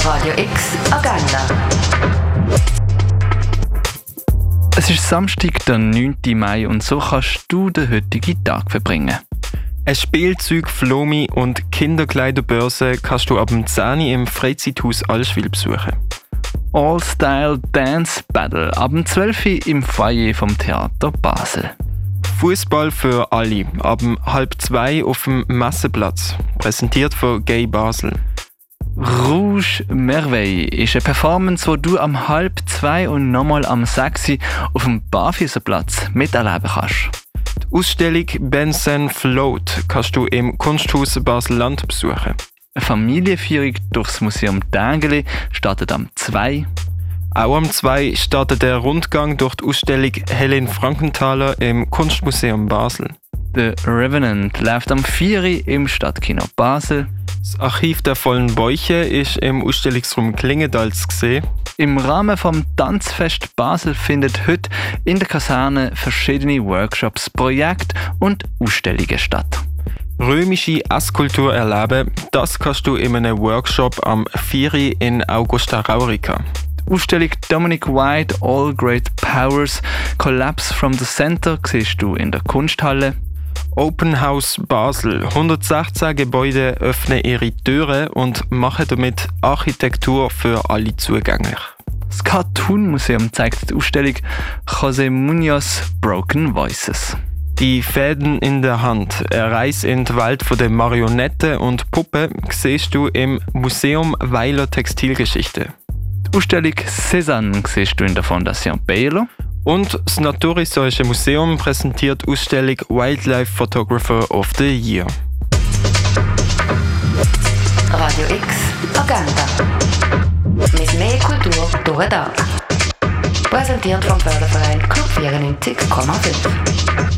Radio X Agenda. Es ist Samstag, der 9. Mai und so kannst du den heutigen Tag verbringen. Eine Spielzeug-Flomi- und Kinderkleiderbörse kannst du ab dem 10 Uhr im Freizeithaus Allschwil besuchen. All-Style Dance Battle ab dem 12 Uhr im Foyer vom Theater Basel. Fußball für alle ab dem 1:30 auf dem Messeplatz, präsentiert von Gay Basel. Rouge Merveille ist eine Performance, wo du am 1:30 und nochmal am 6 Uhr auf dem Barfüßerplatz miterleben kannst. Die Ausstellung Benson Float kannst du im Kunsthaus Basel-Land besuchen. Eine Familienführung durchs Museum Dengeli startet am 2. Auch am 2 startet der Rundgang durch die Ausstellung Helen Frankenthaler im Kunstmuseum Basel. The Revenant läuft am 4 Uhr im Stadtkino Basel. Das Archiv der vollen Bäuche ist im Ausstellungsraum Klingendal zu sehen. Im Rahmen vom Tanzfest Basel findet heute in der Kaserne verschiedene Workshops, Projekte und Ausstellungen statt. Römische Esskultur erleben, das kannst du in einem Workshop am 4 Uhr in Augusta Raurica. Die Ausstellung Dominic White All Great Powers Collapse from the Center siehst du in der Kunsthalle. Open House Basel. 116 Gebäude öffnen ihre Türen und machen damit Architektur für alle zugänglich. Das Cartoon Museum zeigt die Ausstellung José Muñoz Broken Voices. Die Fäden in der Hand. Eine Reise in die Welt der Marionetten und Puppen siehst du im Museum Weiler Textilgeschichte. Die Ausstellung Cézanne siehst du in der Fondation Baylor. Und das Naturhistorische Museum präsentiert die Ausstellung Wildlife Photographer of the Year. Radio X Agenda. Mit mehr Kultur durch den Tag. Präsentiert vom Förderverein Club 94,5.